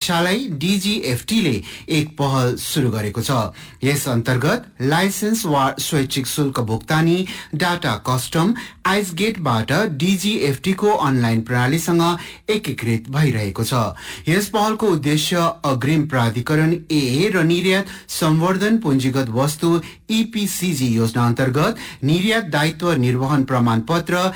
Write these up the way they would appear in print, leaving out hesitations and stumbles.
निदेशालय DGFT ले एक पहल सुरु गरेको छ। यस अन्तर्गत लाइसेन्स वा स्वैच्छिक शुल्क भुक्तानी डाटा कस्टम आइसगेटबाट DGFT को अनलाइन प्रणालीसँग एकीकृत भइरहेको छ। यस पहलको उद्देश्य अग्रिम प्राधिकरण AA र निर्यात संवर्धन पुँजीगत वस्तु EPCG योजना अन्तर्गत निर्यात दायित्व निर्वहन प्रमाणपत्र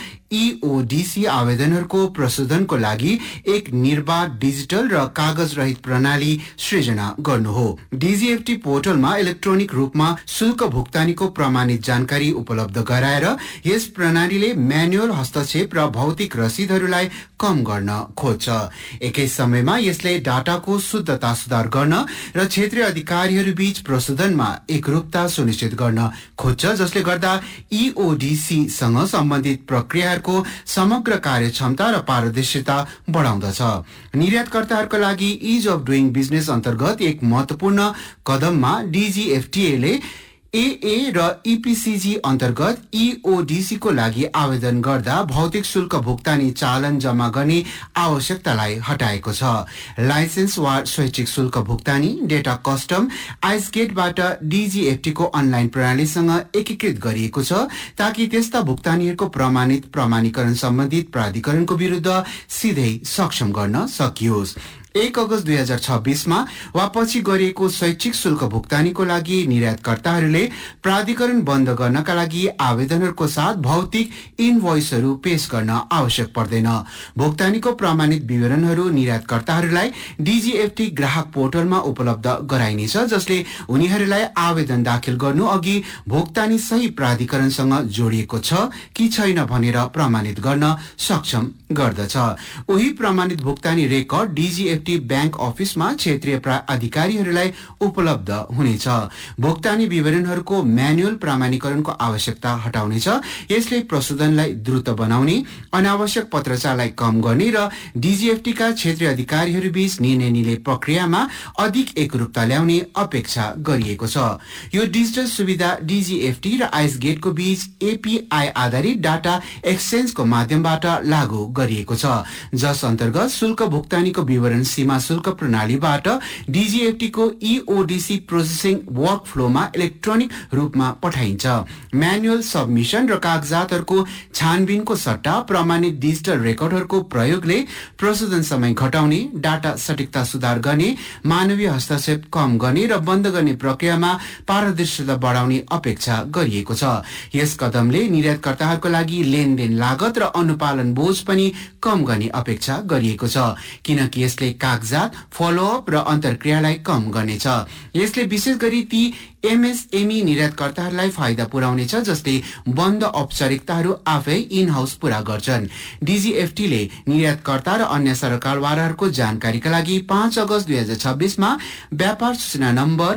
EODC आवेदनहरूको प्रशोधनको लागि एक निर्बाध डिजिटल र कागज रहित प्रणाली सृजना गर्नु हो। DGFT पोर्टलमा इलेक्ट्रोनिक रूपमा शुल्क भुक्तानीको प्रमाणित जानकारी उपलब्ध गराएर यस प्रणालीले म्यानुअल हस्तक्षेप र भौतिक रसिदहरूलाई कम गर्न खोज्छ। एकै समयमा यसले डाटाको शुद्धता सुधार गर्न र क्षेत्रीय अधिकारीहरू बीच प्रशोधनमा एकरूपता सुनिश्चित गर्न खोज्छ, जसले गर्दा EODC सँग सम्बन्धित प्रक्रियाहरूको समग्र कार्यक्षमता र पारदर्शिता बढाउँदछ। निर्यातकर्ताहरूका लागि इज अफ डुइङ बिजनेस अन्तर्गत एक महत्वपूर्ण कदममा DGFTA ले AA र EPCG अन्तर्गत EODC को लागि आवेदन गर्दा भौतिक शुल्क भुक्तानी चालन जम्मा गर्ने आवश्यकतालाई हटाएको छ। लाइसेन्स वा स्वैच्छिक शुल्क भुक्तानी डेटा कस्टम आइसगेटबाट DGFT को अनलाइन प्रणालीसँग एकीकृत गरिएको छ, ताकि त्यस्ता भुक्तानीहरूको प्रमाणित प्रमाणीकरण सम्बन्धित प्राधिकरणको विरुद्ध सिधै सक्षम गर्न सकियोस्। 1 अगस्त 2026 मा वा पछि गरिएको स्वैच्छिक शुल्क भुक्तानीको लागि निर्यातकर्ताहरूले प्राधिकरण बन्द गर्नका लागि आवेदनहरूको साथ भौतिक इनभोइसहरू पेश गर्न आवश्यक पर्दैन। भुक्तानीको प्रमाणित विवरणहरू निर्यातकर्ताहरूलाई DGFT ग्राहक पोर्टलमा उपलब्ध गराइनेछ, जसले उनीहरूलाई आवेदन दाखिल गर्नु अघि भुक्तानी सही प्राधिकरणसँग जोडिएको छ कि छैन भनेर प्रमाणित गर्न सक्षम गर्दछ। उही प्रमाणित भुक्तानी रेकर्ड DGFT बैंक अफिसमा क्षेत्रीय अधिकारीहरूलाई उपलब्ध हुनेछ। भुक्तानी विवरणहरूको म्यानुअल प्रमाणीकरणको आवश्यकता हटाउनेछ। यसले प्रशोधनलाई द्रुत बनाउने, अनावश्यक पत्रचारलाई कम गर्ने र DGFT का क्षेत्रीय अधिकारीहरू बीच निर्णय लिने प्रक्रियामा अधिक एकरूपता ल्याउने अपेक्षा गरिएको छ। यो डिजिटल सुविधा DGFT र आइसगेटको बीच API आधारित डाटा एक्सचेन्जको माध्यमबाट लागू गरिएको छ, जस अन्तर्गत शुल्क भुक्तानीको विवरण सीमा शुल्क प्रणालीबाट DGFT को EODC प्रोसेसिङ वर्कफ्लोमा इलेक्ट्रोनिक रूपमा पठाइन्छ। म्यानुअल सबमिशन र कागजातहरूको छानबिनको सट्टा प्रमाणित डिजिटल रेकर्डहरूको प्रयोगले प्रशोधन समय घटाउने, डाटा सटीकता सुधार गर्ने, मानवीय हस्तक्षेप कम गर्ने र बन्द गर्ने प्रक्रियामा पारदर्शिता बढाउने अपेक्षा गरिएको छ। यस कदमले निर्यातकर्ताहरूको लागि लेनदेन लागत र अनुपालन बोझ पनि कम गर्ने अपेक्षा गरिएको छ, किनकि यसले कागजात, फलोअप र अन्तर्क्रियालाई कम गर्नेछ। यसले विशेष गरी ती MSME निर्यातकर्ताहरूलाई फाइदा पुर्याउनेछ जसले बन्द औपचारिकताहरू आफै इन हाउस पूरा गर्छन्। DGFT ले निर्यातकर्ता र अन्य सरकारवालाहरूको जानकारीका लागि 5 अगस्त 2026 मा व्यापार सूचना नम्बर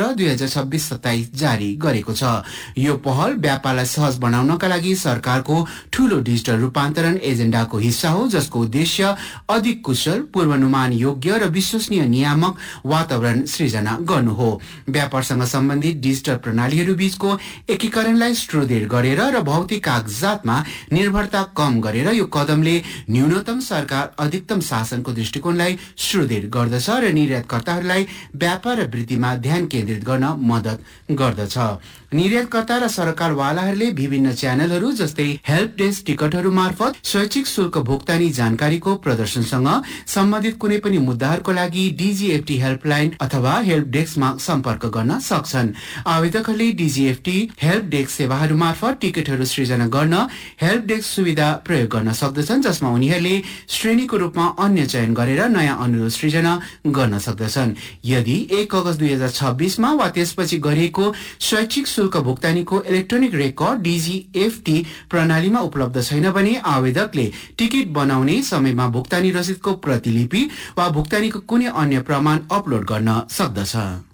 15/2026-27 जारी गरेको छ। यो पहल व्यापारलाई सहज बनाउनका लागि सरकारको ठूलो डिजिटल रूपान्तरण एजेन्डाको हिस्सा हो, जसको उद्देश्य अधिक कुशल, पूर्वानुमान योग्य र विश्वसनीय नियामक वातावरण सृजना गर्नु हो। व्यापारसँग सम्बन्धित डिजिटल प्रणालीहरू बीचको एकीकरणलाई सुदृढ गरेर र भौतिक कागजातमा निर्भरता कम गरेर यो कदमले न्यूनतम सरकार अधिकतम शासनको दृष्टिकोणलाई सुदृढ गर्दछ र निर्यातकर्ताहरूलाई व्यापार र वृद्धिमा ध्यान केन्द्रित गर्न मद्दत गर्दछ। निर्यातकर्ता र सरकारवालाहरूले विभिन्न च्यानलहरू जस्तै हेल्प डेस्क टिकटहरू मार्फत स्वैच्छिक शुल्क भुक्तानी जानकारीको प्रदर्शनसँग सम्बन्धित कुनै पनि मुद्दाहरूको लागि DGFT हेल्पलाइन अथवा हेल्प डेस्कमा सम्पर्क गर्न सक्छन्। आवेदकहरूले DGFT हेल्प डेस्क सेवाहरू मार्फत टिकटहरू सृजना गर्न हेल्प डेस्क सुविधा प्रयोग गर्न सक्दछन्, जसमा उनीहरूले श्रेणीको रूपमा अन्य चयन गरेर नयाँ अनुरोध सृजना गर्न सक्दछन्। यदि 1 अगस्त 2026 मा वा त्यसपछि गरिएको स्वैच्छिक शुल्क भुक्तानीको इलेक्ट्रोनिक रेकर्ड DGFT प्रणालीमा उपलब्ध छैन भने आवेदकले टिकट बनाउने समयमा भुक्तानी रसिदको प्रतिलिपि वा भुक्तानीको कुनै अन्य प्रमाण अपलोड गर्न सक्दछ।